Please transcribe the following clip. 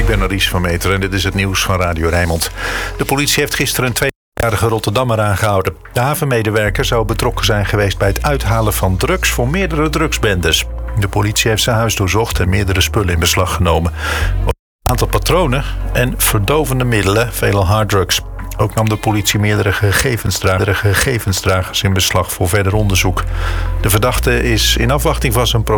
ik ben Maurice van Meteren en dit is het nieuws van Radio Rijnmond. De politie heeft gisteren een 2-jarige Rotterdammer aangehouden. De havenmedewerker zou betrokken zijn geweest bij het uithalen van drugs voor meerdere drugsbendes. De politie heeft zijn huis doorzocht en meerdere spullen in beslag genomen. Een aantal patronen en verdovende middelen, veelal harddrugs. Ook nam de politie meerdere gegevensdragers in beslag voor verder onderzoek. De verdachte is in afwachting van zijn